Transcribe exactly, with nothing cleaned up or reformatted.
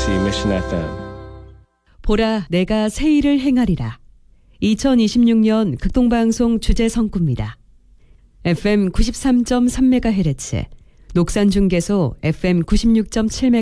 케이비에스 Mission 에프엠. 보라 내가 새 일을 행하리라. 이천이십육 년 극동방송 주제 성구입니다. 에프엠 구십삼 점 삼 메가헤르츠, 녹산중계소 에프엠 구십육 점 칠 메가헤르츠,